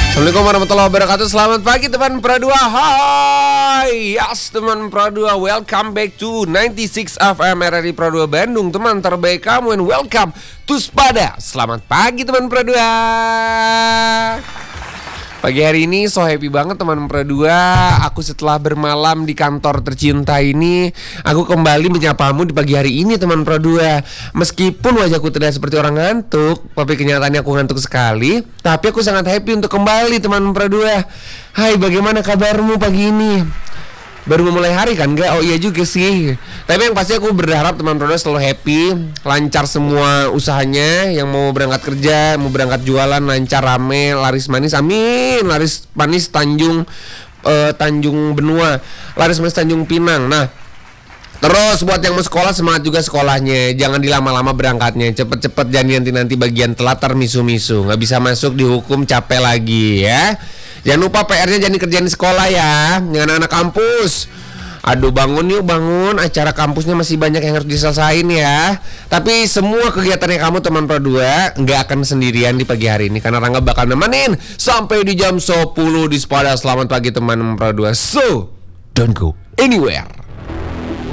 Assalamualaikum warahmatullahi wabarakatuh. Selamat pagi teman Pradua. Hai, yes teman Pradua. Welcome back to 96 FM RRI Pradua Bandung. Teman terbaik kamu and welcome to Spada. Selamat pagi teman Pradua. Pagi hari ini so happy banget teman Pradua. Aku setelah bermalam di kantor tercinta ini, aku kembali menyapamu di pagi hari ini teman Pradua. Meskipun wajahku terlihat seperti orang ngantuk, tapi kenyataannya aku ngantuk sekali. Tapi aku sangat happy untuk kembali teman Pradua. Hai, bagaimana kabarmu pagi ini? Baru memulai hari kan enggak? Oh iya juga sih. Tapi yang pasti aku berharap teman Pradua selalu happy, lancar semua usahanya. Yang mau berangkat kerja, mau berangkat jualan, lancar, rame, laris manis, amin. Laris manis Tanjung Benua, laris manis Tanjung Pinang. Nah, terus buat yang mau sekolah, semangat juga sekolahnya. Jangan dilama-lama berangkatnya, cepet-cepet, jangan nanti bagian telat misu-misu. Nggak bisa masuk dihukum, capek lagi ya. Jangan lupa PR-nya jangan dikerjain di sekolah ya. Jangan anak kampus. Aduh, bangun yuk, bangun. Acara kampusnya masih banyak yang harus diselesain ya. Tapi semua kegiatannya kamu teman Pradua nggak akan sendirian di pagi hari ini, karena Rangga bakal nemenin sampai di jam 10 di Spada. Selamat pagi teman Pradua. So, don't go anywhere.